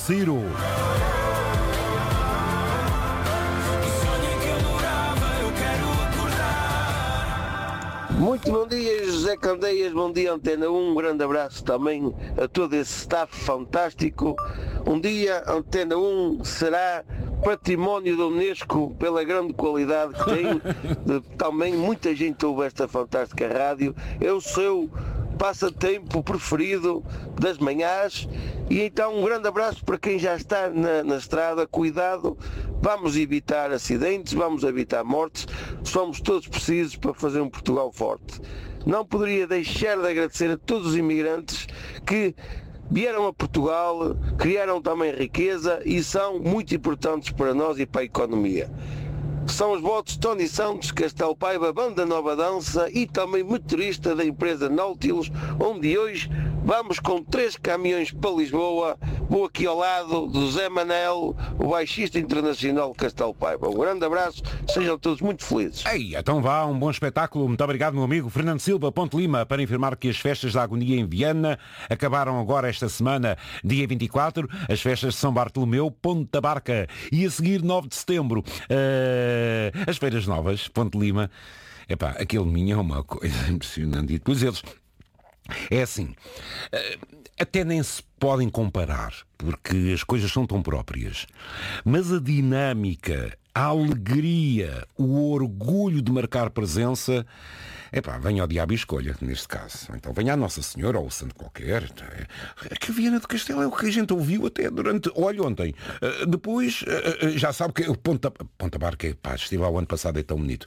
Ciro. Muito bom dia, José Candeias, bom dia Antena 1, um grande abraço também a todo esse staff fantástico. Um dia Antena 1 será património da Unesco pela grande qualidade que tem, também muita gente ouve esta fantástica rádio. É o seu passatempo preferido das manhãs. E então um grande abraço para quem já está na estrada, cuidado, vamos evitar acidentes, vamos evitar mortes, somos todos precisos para fazer um Portugal forte. Não poderia deixar de agradecer a todos os imigrantes que vieram a Portugal, criaram também riqueza e são muito importantes para nós e para a economia. São os votos de Tony Santos, Castelo Paiva, Banda Nova Dança e também motorista da empresa Nautilus, onde hoje vamos com 3 caminhões para Lisboa. Vou aqui ao lado do Zé Manel, o baixista internacional de Castelo Paiva. Um grande abraço, sejam todos muito felizes. Ei, então vá, um bom espetáculo. Muito obrigado, meu amigo Fernando Silva, Ponte Lima, para informar que as festas da Agonia em Viana acabaram agora esta semana, dia 24, as festas de São Bartolomeu, Ponte da Barca, e a seguir 9 de setembro, as Feiras Novas, Ponte Lima. Epá, aquele Minho é uma coisa impressionante. E depois eles... É assim, até nem se podem comparar, porque as coisas são tão próprias. Mas a dinâmica, a alegria, o orgulho de marcar presença... Epá, venha ao diabo e escolha, neste caso. Então venha a Nossa Senhora ou o santo qualquer. É que a Viana do Castelo é o que a gente ouviu até durante... Olha, ontem. Depois, já sabe que o Ponta Barca, pá, estive lá o ano passado, é tão bonito.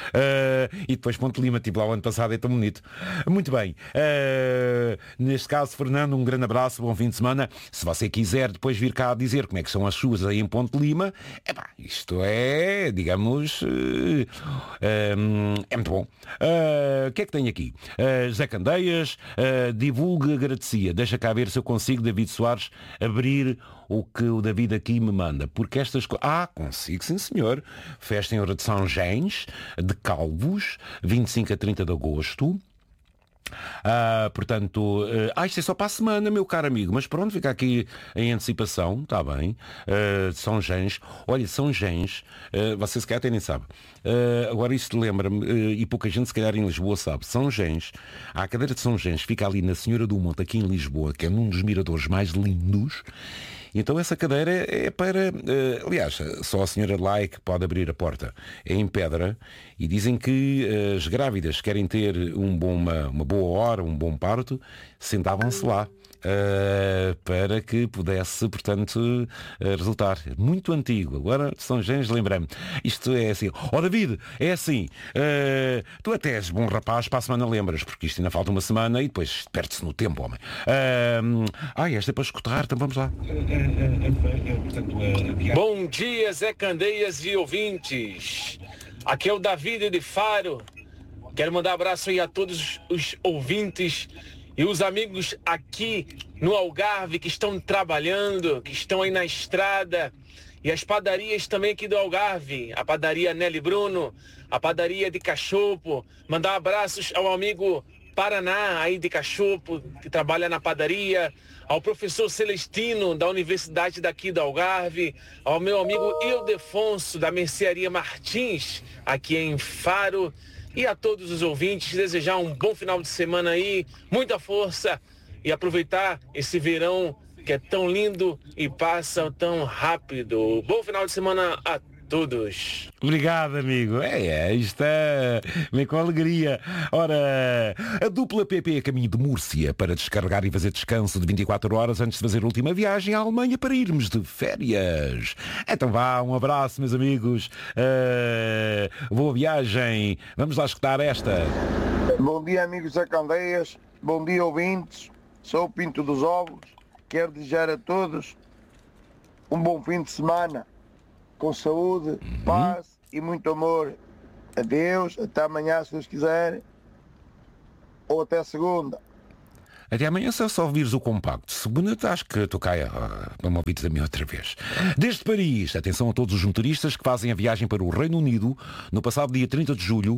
E depois Ponte Lima, estive lá o ano passado, é tão bonito. Muito bem. Neste caso, Fernando, um grande abraço, bom fim de semana. Se você quiser depois vir cá a dizer como é que são as suas aí em Ponte Lima, epá, isto é, digamos, é muito bom. O que é que tem aqui? José Candeias, divulgue, agradecia. Deixa cá ver se eu consigo, David Soares, abrir o que o David aqui me manda. Porque estas coisas... consigo, sim senhor. Festa em Hora de São Gens, de Calvos, 25 a 30 de agosto. Portanto, isto é só para a semana, meu caro amigo, mas pronto, fica aqui em antecipação, está bem. São Gens, olha, São Gens, você se calhar até nem sabe. Agora isto lembra-me, e pouca gente se calhar em Lisboa sabe, São Gens, a cadeira de São Gens fica ali na Senhora do Monte, aqui em Lisboa, que é num dos miradores mais lindos. Então essa cadeira é para... aliás, só a senhora de lá é que pode abrir a porta. É em pedra e dizem que as grávidas querem ter uma boa hora, um bom parto, sentavam-se lá. Para que pudesse, portanto, resultar. Muito antigo. Agora, de São Gens, lembrei-me. Isto é assim. David, é assim. Tu até és bom rapaz, para a semana lembras, porque isto ainda falta uma semana e depois perde-se no tempo, homem. Esta é para escutar, então vamos lá. Bom dia, Zé Candeias e ouvintes. Aqui é o David de Faro. Quero mandar um abraço aí a todos os ouvintes e os amigos aqui no Algarve que estão trabalhando, que estão aí na estrada. E as padarias também aqui do Algarve. A padaria Nelly Bruno, a padaria de Cachopo. Mandar abraços ao amigo Paraná, aí de Cachopo, que trabalha na padaria. Ao professor Celestino, da Universidade daqui do Algarve. Ao meu amigo Ildefonso, da Mercearia Martins, aqui em Faro. E a todos os ouvintes, desejar um bom final de semana aí, muita força e aproveitar esse verão que é tão lindo e passa tão rápido. Bom final de semana a todos. Obrigado, amigo. Isto é bem com alegria. Ora, a dupla PP a caminho de Múrcia para descarregar e fazer descanso de 24 horas antes de fazer a última viagem à Alemanha para irmos de férias. Então vá, um abraço, meus amigos. Boa viagem. Vamos lá escutar esta. Bom dia, amigos da Candeias. Bom dia, ouvintes. Sou o Pinto dos Ovos. Quero desejar a todos um bom fim de semana. Com saúde, paz e muito amor. Adeus, até amanhã se Deus quiser. Ou até segunda. Até amanhã, se só ouvires o compacto. Segunda, acho que tu caia para uma pizza da minha outra vez. Desde Paris, atenção a todos os motoristas que fazem a viagem para o Reino Unido no passado dia 30 de julho,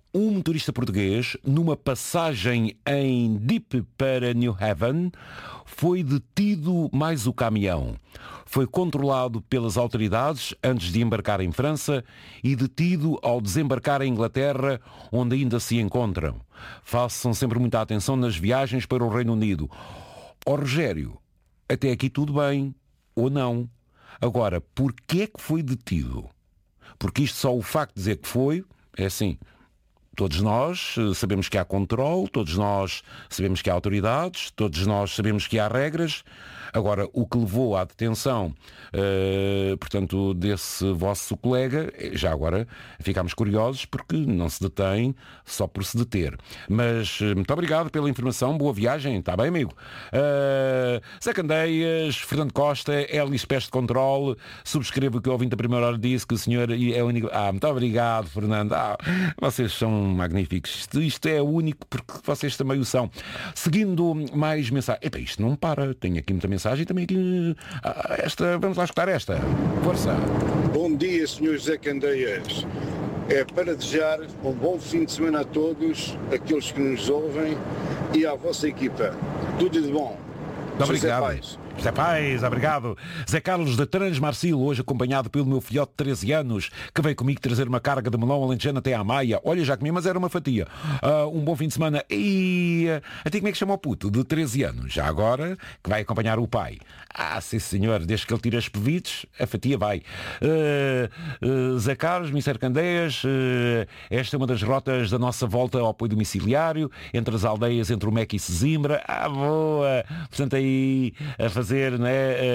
Um motorista português, numa passagem em Dieppe para New Haven, foi detido mais o caminhão. Foi controlado pelas autoridades antes de embarcar em França e detido ao desembarcar em Inglaterra, onde ainda se encontram. Façam sempre muita atenção nas viagens para o Reino Unido. Ó Rogério, até aqui tudo bem, ou não? Agora, porquê é que foi detido? Porque isto só o facto de dizer que foi, é assim... Todos nós sabemos que há controle, todos nós sabemos que há autoridades, todos nós sabemos que há regras. Agora, o que levou à detenção, portanto, desse vosso colega, já agora ficámos curiosos porque não se detém só por se deter. Mas muito obrigado pela informação, boa viagem, está bem, amigo? Zé Candeias, Fernando Costa, Elis Peste de Controle, subscrevo o que o ouvinte da primeira hora disse, que o senhor é o único... muito obrigado, Fernando. Vocês são magníficos. Isto é único porque vocês também o são. Seguindo mais mensagens. Epa, isto não para. Tenho aqui muita mensagem e também aqui esta. Vamos lá escutar esta. Força. Bom dia, Sr. José Candeias. É para desejar um bom fim de semana a todos, aqueles que nos ouvem e à vossa equipa. Tudo de bom. Muito obrigado. José Pais, obrigado. Zé Carlos da Transmarcil, hoje acompanhado pelo meu filhote de 13 anos, que veio comigo trazer uma carga de melão alentejano até à Maia. Olha, já comi, mas era uma fatia. Um bom fim de semana. E até como é que chama o puto de 13 anos? Já agora, que vai acompanhar o pai. Sim senhor, desde que ele tira as pevites, a fatia vai. Zé Carlos, Mister Candeias, esta é uma das rotas da nossa volta ao apoio domiciliário, entre as aldeias, entre o Meca e Sesimbra. Boa! Portanto, aí a fazer, né?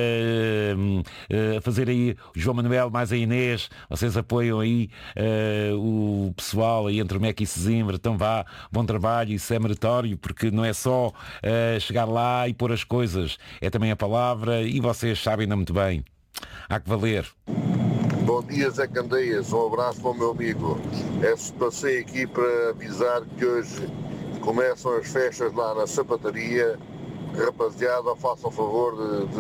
A fazer aí o João Manuel mais a Inês, vocês apoiam aí o pessoal aí entre o Meca e Sesimbra, então vá, bom trabalho, isso é meritório, porque não é só chegar lá e pôr as coisas, é também a palavra e vocês sabem ainda muito bem. Há que valer. Bom dia, Zé Candeias, um abraço para o meu amigo. Passei aqui para avisar que hoje começam as festas lá na sapataria. Rapaziada, façam favor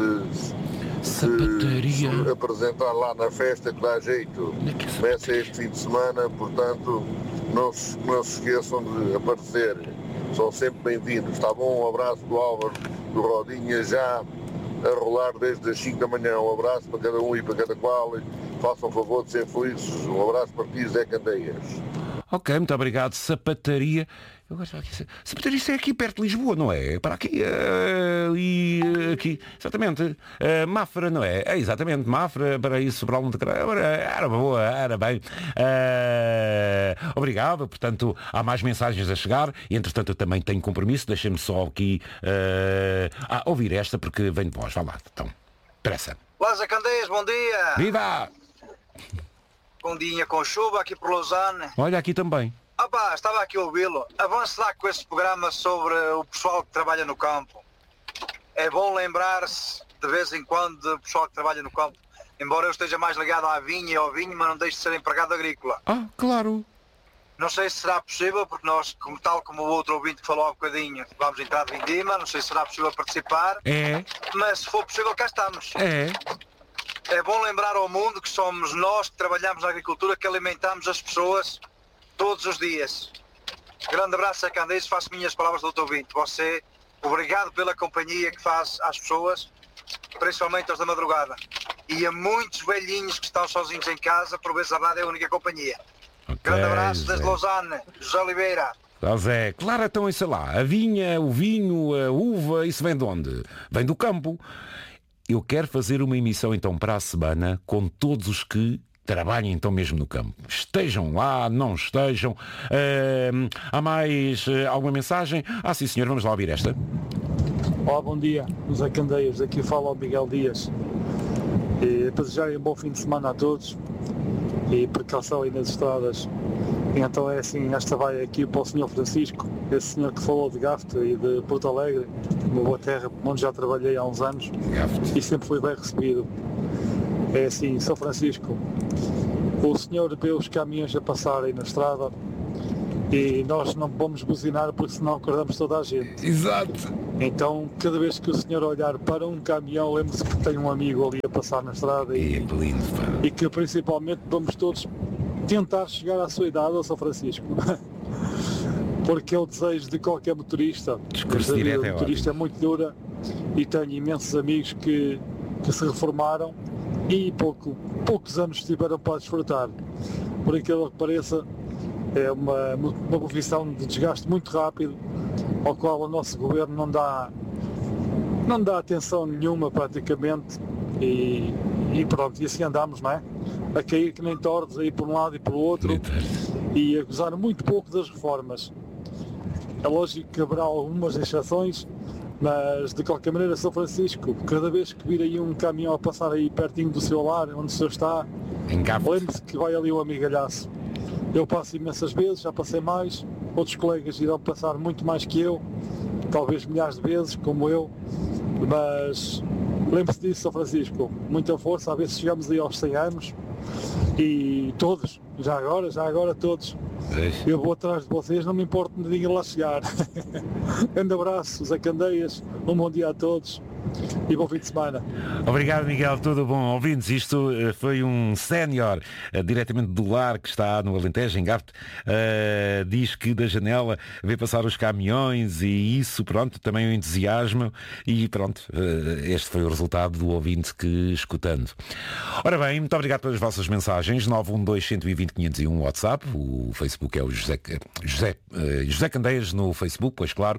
de se apresentar lá na festa, que dá jeito. Começa este fim de semana, portanto não se esqueçam de aparecer, são sempre bem-vindos. Está bom? Um abraço do Álvaro do Rodinha, já a rolar desde as 5 da manhã. Um abraço para cada um e para cada qual. Façam favor de ser felizes. Um abraço para ti, Zé Candeias. Ok, muito obrigado. Sapataria. Sapataria, isso é aqui perto de Lisboa, não é? Para aqui e aqui, exatamente. Mafra, não é? É exatamente, Mafra, para isso, para onde era boa, era bem. Obrigado, portanto, há mais mensagens a chegar e, entretanto, eu também tenho compromisso. Deixem-me só aqui ouvir esta, porque vem de vós. Vá lá, então, pressa. Lázaro Candeias, bom dia! Viva! Bom dia com chuva aqui por Lausanne. Olha, aqui também. Estava aqui a ouvi-lo. Avance lá com esse programa sobre o pessoal que trabalha no campo. É bom lembrar-se de vez em quando do pessoal que trabalha no campo. Embora eu esteja mais ligado à vinha e ao vinho, mas não deixe de ser empregado agrícola. Claro. Não sei se será possível, porque nós, tal como o outro ouvinte que falou há bocadinho, vamos entrar de vindima, não sei se será possível participar. Mas se for possível, cá estamos. É bom lembrar ao mundo que somos nós que trabalhamos na agricultura que alimentamos as pessoas todos os dias. Grande abraço a Candeias, faço minhas palavras do outro ouvinte. Você, obrigado pela companhia que faz às pessoas, principalmente aos da madrugada. E a muitos velhinhos que estão sozinhos em casa, por vezes a rádio é a única companhia. Grande abraço desde Lausanne, José Oliveira. Zé, claro, então isso lá, a vinha, o vinho, a uva, isso vem de onde? Vem do campo. Eu quero fazer uma emissão então para a semana com todos os que trabalhem então mesmo no campo. Estejam lá, não estejam. Há mais alguma mensagem? Sim senhor, vamos lá ouvir esta. Olá, bom dia, José Candeias, aqui fala o Miguel Dias. Para desejarem um bom fim de semana a todos e precaução aí nas estradas. Então é assim, esta vai aqui para o Sr. Francisco, esse senhor que falou de Gafta e de Porto Alegre, uma boa terra, onde já trabalhei há uns anos e sempre fui bem recebido. É assim, São Francisco, o senhor vê os caminhões a passarem na estrada e nós não vamos buzinar porque senão acordamos toda a gente. Exato. Então, cada vez que o senhor olhar para um caminhão, lembre-se que tem um amigo ali a passar na estrada e que principalmente vamos todos tentar chegar à sua idade, ao São Francisco. porque é o desejo de qualquer motorista. Discurso direto é motorista ótimo. é muito dura e tenho imensos amigos que se reformaram e poucos anos tiveram para desfrutar. Por aquilo que pareça, é uma profissão de desgaste muito rápido, ao qual o nosso governo não dá atenção nenhuma praticamente e pronto, e assim andamos, não é? A cair que nem tordos, aí por um lado e pelo outro e a gozar muito pouco das reformas. É lógico que haverá algumas exceções, mas de qualquer maneira, São Francisco, cada vez que vir aí um caminhão a passar aí pertinho do seu lar, onde o senhor está, lembre-se que vai ali um amigalhaço. Eu passo imensas vezes, já passei mais, outros colegas irão passar muito mais que eu, talvez milhares de vezes, como eu, mas lembre-se disso, São Francisco, muita força, a ver se chegamos aí aos 100 anos e todos, já agora todos. Eu vou atrás de vocês, não me importa de ninguém lá chegar. Grande abraço, Zé Candeias, um bom dia a todos e bom fim de semana. Obrigado, Miguel, tudo bom. Ouvintes, isto foi um sénior diretamente do lar que está no Alentejo, em Garte, diz que da janela vê passar os caminhões e isso, pronto, também o entusiasmo e pronto, este foi o resultado do ouvinte que escutando. Ora bem, muito obrigado pelas vossas mensagens, 912-120-501 WhatsApp, o Facebook é o José Candeias no Facebook, pois claro,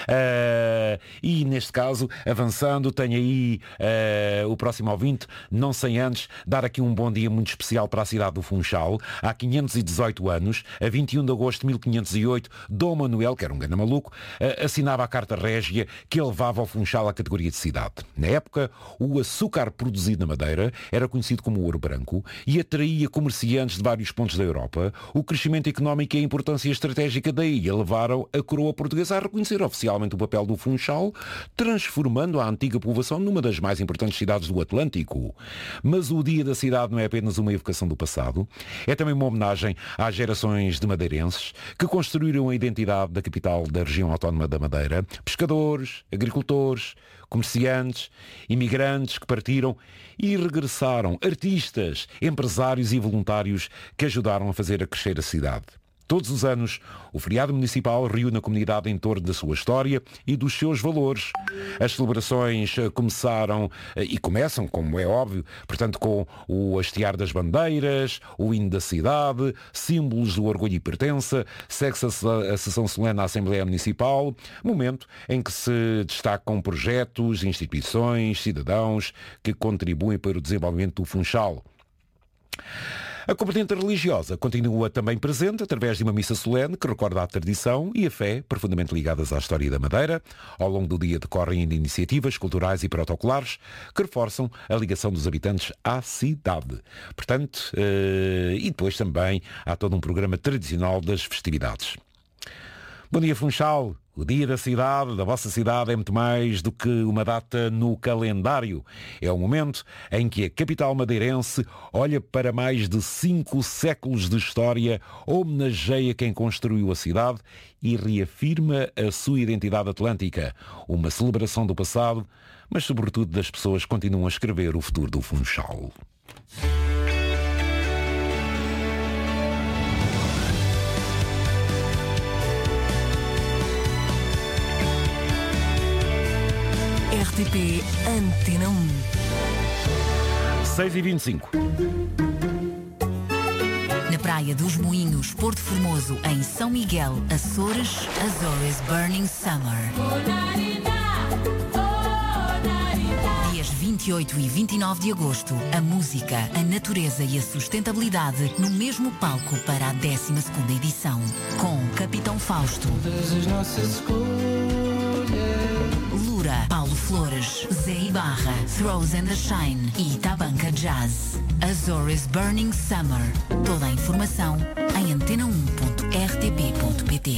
e neste caso, avançando, tenho aí o próximo ouvinte, não sem antes dar aqui um bom dia muito especial para a cidade do Funchal. Há 518 anos, a 21 de agosto de 1508, Dom Manuel, que era um grande maluco, assinava a Carta Régia que elevava ao Funchal à categoria de cidade. Na época, o açúcar produzido na Madeira era conhecido como ouro branco e atraía comerciantes de vários pontos da Europa. O crescimento económico e a importância estratégica da ilha levaram a coroa portuguesa a reconhecer oficialmente o papel do Funchal, transformando a antiga povoação numa das mais importantes cidades do Atlântico. Mas o Dia da Cidade não é apenas uma evocação do passado, é também uma homenagem às gerações de madeirenses que construíram a identidade da capital da região autónoma da Madeira, pescadores, agricultores, comerciantes, imigrantes que partiram e regressaram, artistas, empresários e voluntários que ajudaram a fazer crescer a cidade. Todos os anos, o feriado municipal reúne a comunidade em torno da sua história e dos seus valores. As celebrações começaram e começam, como é óbvio, portanto, com o hastear das bandeiras, o hino da cidade, símbolos do orgulho e pertença, segue-se a sessão solene à Assembleia Municipal, momento em que se destacam projetos, instituições, cidadãos que contribuem para o desenvolvimento do Funchal. A componente religiosa continua também presente através de uma missa solene que recorda a tradição e a fé profundamente ligadas à história da Madeira. Ao longo do dia decorrem ainda iniciativas culturais e protocolares que reforçam a ligação dos habitantes à cidade. Portanto, e depois também há todo um programa tradicional das festividades. Bom dia, Funchal. O Dia da Cidade, da vossa cidade, é muito mais do que uma data no calendário. É o momento em que a capital madeirense olha para mais de 5 séculos de história, homenageia quem construiu a cidade e reafirma a sua identidade atlântica. Uma celebração do passado, mas sobretudo das pessoas que continuam a escrever o futuro do Funchal. RTP Antena 1. 6h25. Na Praia dos Moinhos, Porto Formoso, em São Miguel, Açores, Azores Burning Summer. Dias 28 e 29 de agosto, a música, a natureza e a sustentabilidade no mesmo palco para a 12ª edição. Com Capitão Fausto, Lura, Paulo Flores, Zé Ibarra, Throws and the Shine e Tabanca Jazz. Azores Burning Summer. Toda a informação em antena1.rtp.pt.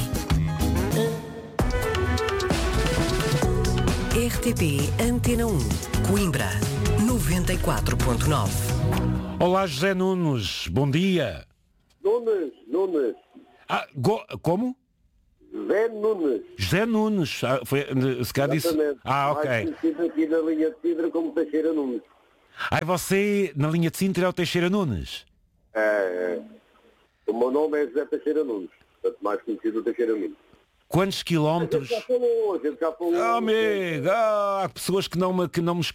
RTP Antena 1, Coimbra, 94.9. Olá, José Nunes, bom dia. Nunes. Como? José Nunes. Se calhar disse... ok. Mais conhecido aqui na linha de Sintra como Teixeira Nunes. Você na linha de Sintra é o Teixeira Nunes? É. O meu nome é José Teixeira Nunes. Portanto, mais conhecido o Teixeira Nunes. Quantos quilómetros? Já falou. Amigo, há pessoas que não me